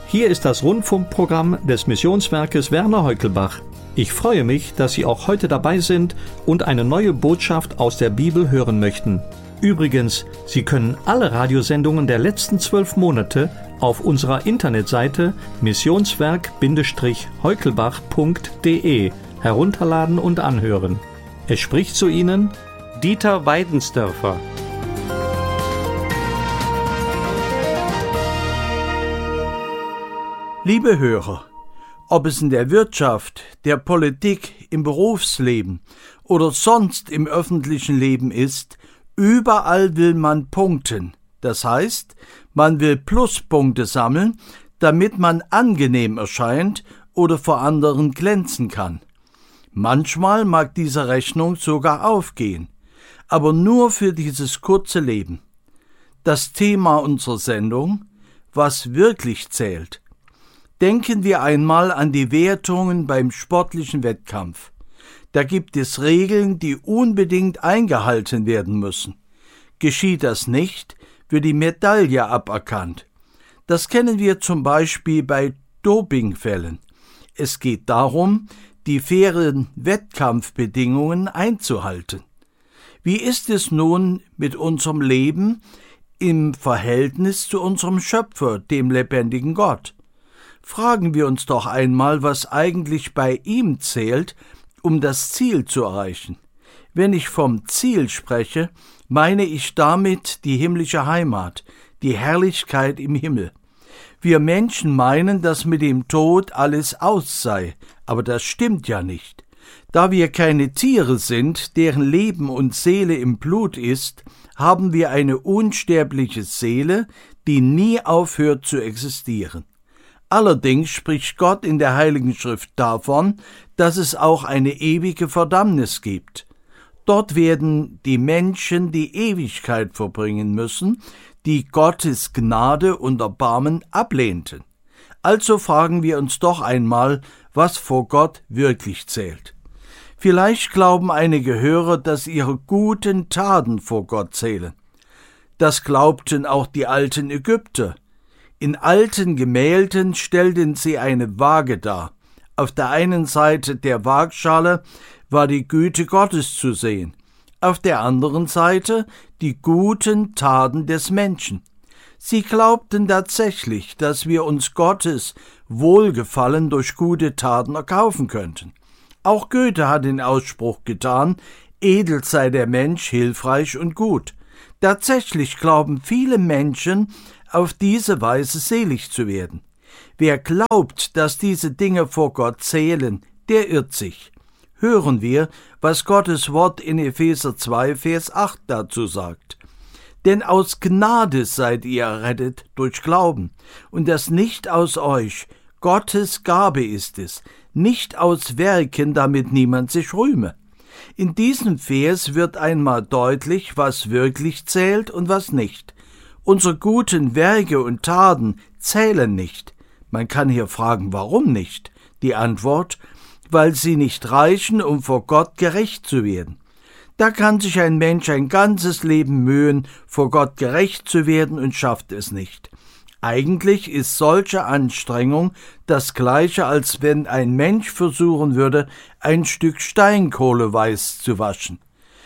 Hier ist das Rundfunkprogramm des Missionswerkes Werner Heukelbach. Ich freue mich, dass Sie auch heute dabei sind und eine neue Botschaft aus der Bibel hören möchten. Übrigens, Sie können alle Radiosendungen der letzten 12 Monate auf unserer Internetseite missionswerk-heukelbach.de herunterladen und anhören. Es spricht zu Ihnen Dieter Weidensdörfer. Liebe Hörer, ob es in der Wirtschaft, der Politik, im Berufsleben oder sonst im öffentlichen Leben ist, überall will man punkten. Das heißt, man will Pluspunkte sammeln, damit man angenehm erscheint oder vor anderen glänzen kann. Manchmal mag diese Rechnung sogar aufgehen, aber nur für dieses kurze Leben. Das Thema unserer Sendung: Was wirklich zählt. Denken wir einmal an die Wertungen beim sportlichen Wettkampf. Da gibt es Regeln, die unbedingt eingehalten werden müssen. Geschieht das nicht, wird die Medaille aberkannt. Das kennen wir zum Beispiel bei Dopingfällen. Es geht darum, die fairen Wettkampfbedingungen einzuhalten. Wie ist es nun mit unserem Leben im Verhältnis zu unserem Schöpfer, dem lebendigen Gott? Fragen wir uns doch einmal, was eigentlich bei ihm zählt, um das Ziel zu erreichen. Wenn ich vom Ziel spreche, meine ich damit die himmlische Heimat, die Herrlichkeit im Himmel. Wir Menschen meinen, dass mit dem Tod alles aus sei, aber das stimmt ja nicht. Da wir keine Tiere sind, deren Leben und Seele im Blut ist, haben wir eine unsterbliche Seele, die nie aufhört zu existieren. Allerdings spricht Gott in der Heiligen Schrift davon, dass es auch eine ewige Verdammnis gibt. Dort werden die Menschen die Ewigkeit verbringen müssen, die Gottes Gnade und Erbarmen ablehnten. Also fragen wir uns doch einmal, was vor Gott wirklich zählt. Vielleicht glauben einige Hörer, dass ihre guten Taten vor Gott zählen. Das glaubten auch die alten Ägypter. In alten Gemälden stellten sie eine Waage dar. Auf der einen Seite der Waagschale war die Güte Gottes zu sehen, auf der anderen Seite die guten Taten des Menschen. Sie glaubten tatsächlich, dass wir uns Gottes Wohlgefallen durch gute Taten erkaufen könnten. Auch Goethe hat den Ausspruch getan: Edel sei der Mensch, hilfreich und gut. Tatsächlich glauben viele Menschen, auf diese Weise selig zu werden. Wer glaubt, dass diese Dinge vor Gott zählen, der irrt sich. Hören wir, was Gottes Wort in Epheser 2, Vers 8 dazu sagt. Denn aus Gnade seid ihr errettet durch Glauben, und das nicht aus euch, Gottes Gabe ist es, nicht aus Werken, damit niemand sich rühme. In diesem Vers wird einmal deutlich, was wirklich zählt und was nicht. Unsere guten Werke und Taten zählen nicht. Man kann hier fragen, warum nicht? Die Antwort: weil sie nicht reichen, um vor Gott gerecht zu werden. Da kann sich ein Mensch ein ganzes Leben mühen, vor Gott gerecht zu werden, und schafft es nicht. Eigentlich ist solche Anstrengung das Gleiche, als wenn ein Mensch versuchen würde, ein Stück Steinkohle weiß zu waschen.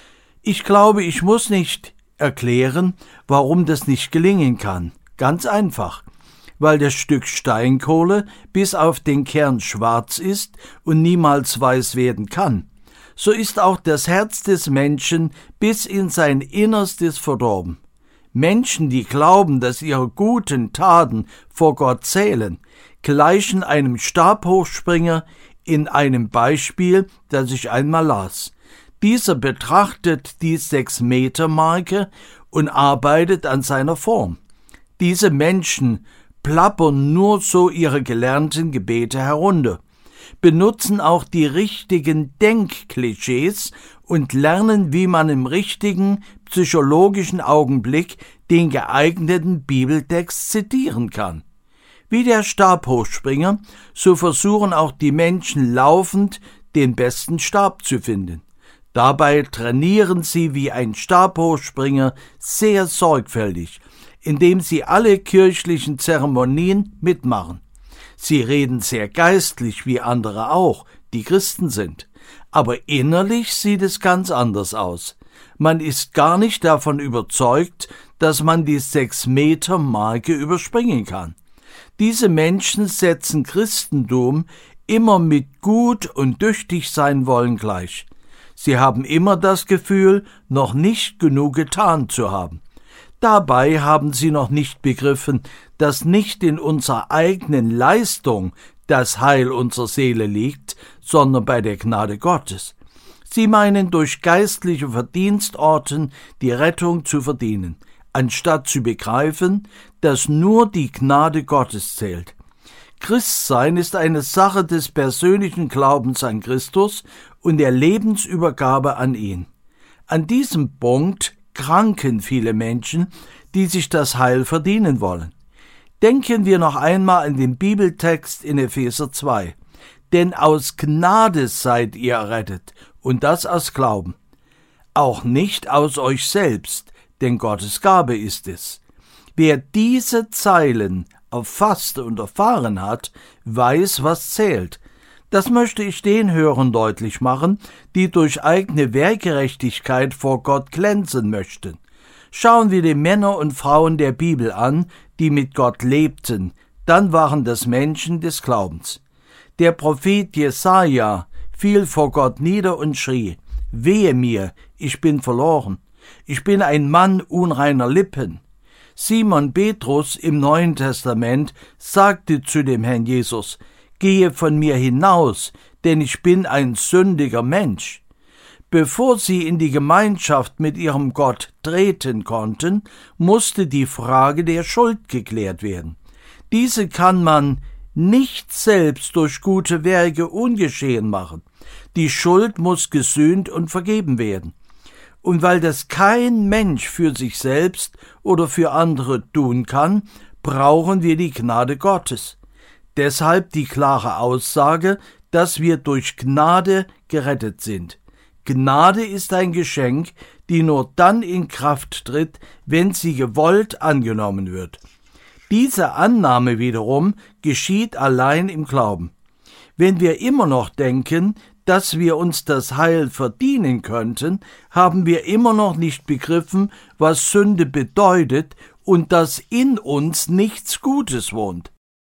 Ich glaube, ich muss nicht erklären, warum das nicht gelingen kann. Ganz einfach, weil das Stück Steinkohle bis auf den Kern schwarz ist und niemals weiß werden kann. So ist auch das Herz des Menschen bis in sein Innerstes verdorben. Menschen, die glauben, dass ihre guten Taten vor Gott zählen, gleichen einem Stabhochspringer in einem Beispiel, das ich einmal las. Dieser betrachtet die 6-Meter-Marke und arbeitet an seiner Form. Diese Menschen plappern nur so ihre gelernten Gebete herunter, benutzen auch die richtigen Denkklischees und lernen, wie man im richtigen psychologischen Augenblick den geeigneten Bibeltext zitieren kann. Wie der Stabhochspringer, so versuchen auch die Menschen laufend, den besten Stab zu finden. Dabei trainieren sie wie ein Stabhochspringer sehr sorgfältig, indem sie alle kirchlichen Zeremonien mitmachen. Sie reden sehr geistlich wie andere auch, die Christen sind. Aber innerlich sieht es ganz anders aus. Man ist gar nicht davon überzeugt, dass man die 6-Meter-Marke überspringen kann. Diese Menschen setzen Christentum immer mit gut und tüchtig sein wollen gleich. Sie haben immer das Gefühl, noch nicht genug getan zu haben. Dabei haben sie noch nicht begriffen, dass nicht in unserer eigenen Leistung das Heil unserer Seele liegt, sondern bei der Gnade Gottes. Sie meinen, durch geistliche Verdienstorten die Rettung zu verdienen, anstatt zu begreifen, dass nur die Gnade Gottes zählt. Christsein ist eine Sache des persönlichen Glaubens an Christus und der Lebensübergabe an ihn. An diesem Punkt kranken viele Menschen, die sich das Heil verdienen wollen. Denken wir noch einmal an den Bibeltext in Epheser 2. Denn aus Gnade seid ihr errettet, und das aus Glauben. Auch nicht aus euch selbst, denn Gottes Gabe ist es. Wer diese Zeilen erfasst und erfahren hat, weiß, was zählt. Das möchte ich den Hörern deutlich machen, die durch eigene Wehrgerechtigkeit vor Gott glänzen möchten. Schauen wir die Männer und Frauen der Bibel an, die mit Gott lebten, dann waren das Menschen des Glaubens. Der Prophet Jesaja fiel vor Gott nieder und schrie: Wehe mir, ich bin verloren. Ich bin ein Mann unreiner Lippen. Simon Petrus im Neuen Testament sagte zu dem Herrn Jesus: Gehe von mir hinaus, denn ich bin ein sündiger Mensch. Bevor sie in die Gemeinschaft mit ihrem Gott treten konnten, musste die Frage der Schuld geklärt werden. Diese kann man nicht selbst durch gute Werke ungeschehen machen. Die Schuld muss gesühnt und vergeben werden. Und weil das kein Mensch für sich selbst oder für andere tun kann, brauchen wir die Gnade Gottes. Deshalb die klare Aussage, dass wir durch Gnade gerettet sind. Gnade ist ein Geschenk, die nur dann in Kraft tritt, wenn sie gewollt angenommen wird. Diese Annahme wiederum geschieht allein im Glauben. Wenn wir immer noch denken, dass wir uns das Heil verdienen könnten, haben wir immer noch nicht begriffen, was Sünde bedeutet und dass in uns nichts Gutes wohnt.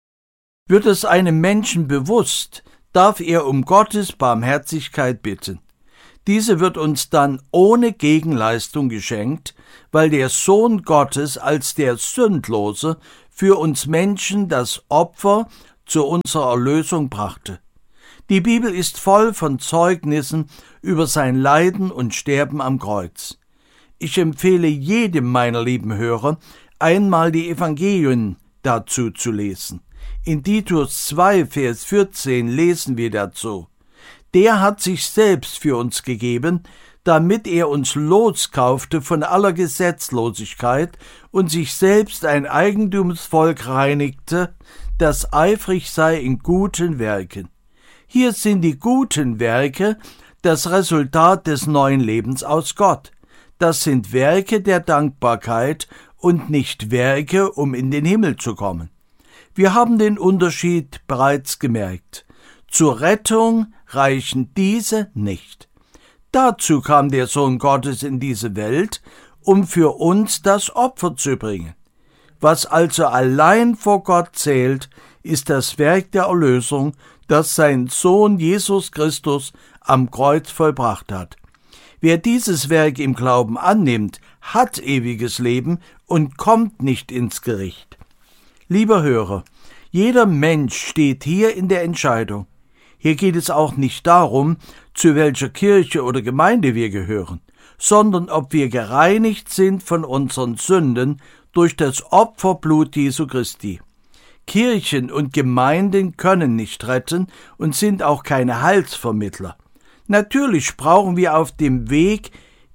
Wird es einem Menschen bewusst, darf er um Gottes Barmherzigkeit bitten. Diese wird uns dann ohne Gegenleistung geschenkt, weil der Sohn Gottes als der Sündlose für uns Menschen das Opfer zu unserer Erlösung brachte. Die Bibel ist voll von Zeugnissen über sein Leiden und Sterben am Kreuz. Ich empfehle jedem meiner lieben Hörer, einmal die Evangelien dazu zu lesen. In Titus 2, Vers 14 lesen wir dazu: Der hat sich selbst für uns gegeben, damit er uns loskaufte von aller Gesetzlosigkeit und sich selbst ein Eigentumsvolk reinigte, das eifrig sei in guten Werken. Hier sind die guten Werke das Resultat des neuen Lebens aus Gott. Das sind Werke der Dankbarkeit und nicht Werke, um in den Himmel zu kommen. Wir haben den Unterschied bereits gemerkt. Zur Rettung reichen diese nicht. Dazu kam der Sohn Gottes in diese Welt, um für uns das Opfer zu bringen. Was also allein vor Gott zählt, ist das Werk der Erlösung, das sein Sohn Jesus Christus am Kreuz vollbracht hat. Wer dieses Werk im Glauben annimmt, hat ewiges Leben und kommt nicht ins Gericht. Lieber Hörer, jeder Mensch steht hier in der Entscheidung. Hier geht es auch nicht darum, zu welcher Kirche oder Gemeinde wir gehören, sondern ob wir gereinigt sind von unseren Sünden durch das Opferblut Jesu Christi. Kirchen und Gemeinden können nicht retten und sind auch keine Heilsvermittler. Natürlich brauchen wir auf dem Weg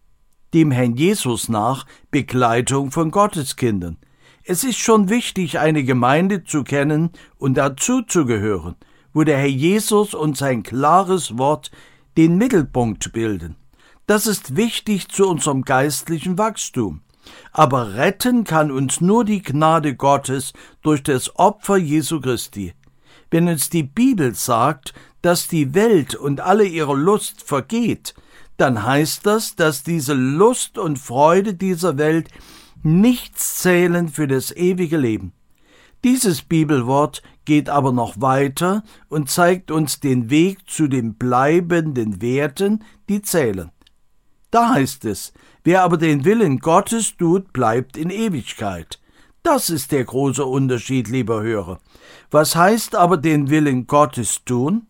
dem Herrn Jesus nach Begleitung von Gotteskindern. Es ist schon wichtig, eine Gemeinde zu kennen und dazu zu gehören, wo der Herr Jesus und sein klares Wort den Mittelpunkt bilden. Das ist wichtig zu unserem geistlichen Wachstum. Aber retten kann uns nur die Gnade Gottes durch das Opfer Jesu Christi. Wenn uns die Bibel sagt, dass die Welt und alle ihre Lust vergeht, dann heißt das, dass diese Lust und Freude dieser Welt nichts zählen für das ewige Leben. Dieses Bibelwort geht aber noch weiter und zeigt uns den Weg zu den bleibenden Werten, die zählen. Da heißt es, wer aber den Willen Gottes tut, bleibt in Ewigkeit. Das ist der große Unterschied, lieber Hörer. Was heißt aber den Willen Gottes tun?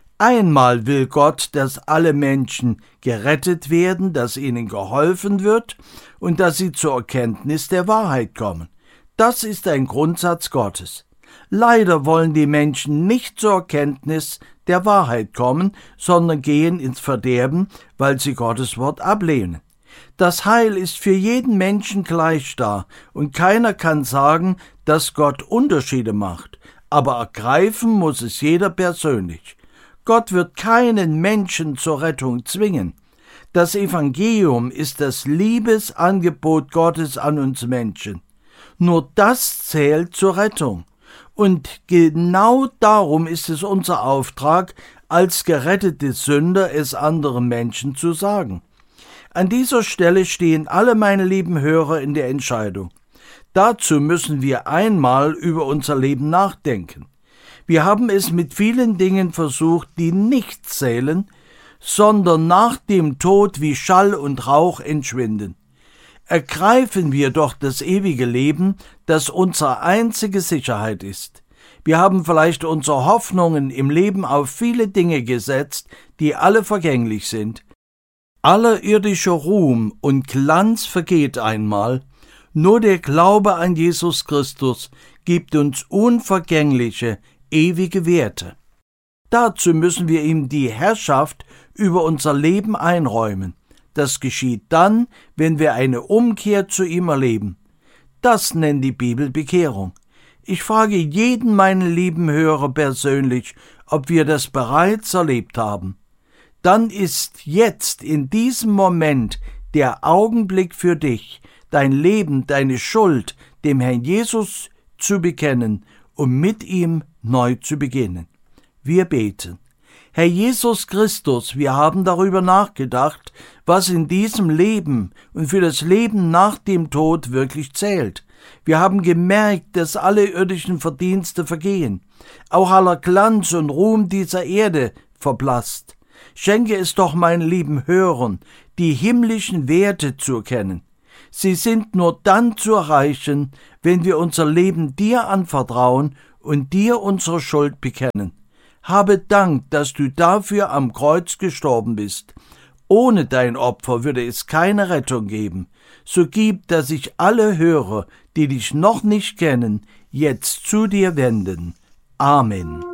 Einmal will Gott, dass alle Menschen gerettet werden, dass ihnen geholfen wird und dass sie zur Erkenntnis der Wahrheit kommen. Das ist ein Grundsatz Gottes. Leider wollen die Menschen nicht zur Erkenntnis der Wahrheit kommen, sondern gehen ins Verderben, weil sie Gottes Wort ablehnen. Das Heil ist für jeden Menschen gleich da, und keiner kann sagen, dass Gott Unterschiede macht, aber ergreifen muss es jeder persönlich. Gott wird keinen Menschen zur Rettung zwingen. Das Evangelium ist das Liebesangebot Gottes an uns Menschen. Nur das zählt zur Rettung. Und genau darum ist es unser Auftrag, als gerettete Sünder es anderen Menschen zu sagen. An dieser Stelle stehen alle meine lieben Hörer in der Entscheidung. Dazu müssen wir einmal über unser Leben nachdenken. Wir haben es mit vielen Dingen versucht, die nicht zählen, sondern nach dem Tod wie Schall und Rauch entschwinden. Ergreifen wir doch das ewige Leben, das unsere einzige Sicherheit ist. Wir haben vielleicht unsere Hoffnungen im Leben auf viele Dinge gesetzt, die alle vergänglich sind. Aller irdischer Ruhm und Glanz vergeht einmal, nur der Glaube an Jesus Christus gibt uns unvergängliche, ewige Werte. Dazu müssen wir ihm die Herrschaft über unser Leben einräumen. Das geschieht dann, wenn wir eine Umkehr zu ihm erleben. Das nennt die Bibel Bekehrung. Ich frage jeden meinen lieben Hörer persönlich, ob wir das bereits erlebt haben. Dann ist jetzt in diesem Moment der Augenblick für dich, dein Leben, deine Schuld dem Herrn Jesus zu bekennen, um mit ihm neu zu beginnen. Wir beten. Herr Jesus Christus, wir haben darüber nachgedacht, was in diesem Leben und für das Leben nach dem Tod wirklich zählt. Wir haben gemerkt, dass alle irdischen Verdienste vergehen, auch aller Glanz und Ruhm dieser Erde verblasst. Schenke es doch meinen lieben Hörern, die himmlischen Werte zu erkennen. Sie sind nur dann zu erreichen, wenn wir unser Leben dir anvertrauen und dir unsere Schuld bekennen. Habe Dank, dass du dafür am Kreuz gestorben bist. Ohne dein Opfer würde es keine Rettung geben. So gib, dass sich alle Hörer, die dich noch nicht kennen, jetzt zu dir wenden. Amen.